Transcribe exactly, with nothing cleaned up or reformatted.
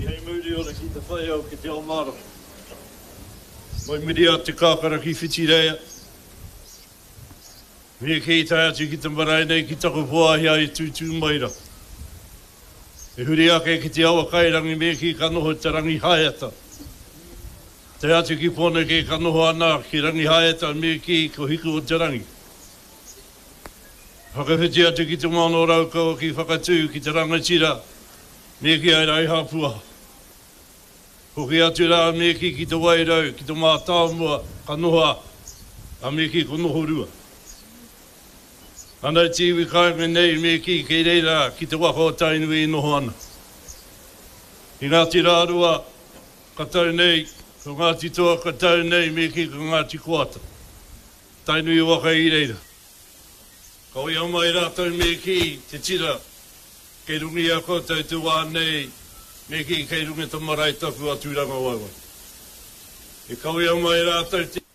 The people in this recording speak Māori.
I hei muri o le ki te whai au ki te Omara. Mai muri a te kākara ki whiti rea. Mea kei tai atu ki te marae nei ki taku puahi ai tūtū maira. E huri ake ki te awa kairangi mea ki ka noho te rangi haiata. Te atu ki pōna ke ka noho ana ki rangi haiata mea ki ko hiku o te rangi. Whakawhiti atu ki te mono raukau ki whakatū ki te rangatira mea ki ai rai hapua. Hoki atu rā mea ki ki te wairau ki te mātāmua ka noha a mea ki ko noho rua. Ana te iwi kāinga nei mea ki kei reira ki te waka o tainui i noho ana. I Ngāti Rārua, ka tau nei, ko Ngāti Toa ka tau nei mea ki ko Ngāti Koata. Tainui i waka i reira. Ka oi au mai rātou mea ki te tira, kei rungi a koutou te wā nei, mea ki kei rungi te marae taku a tūranga waiwai. E ka oi au mai rātou te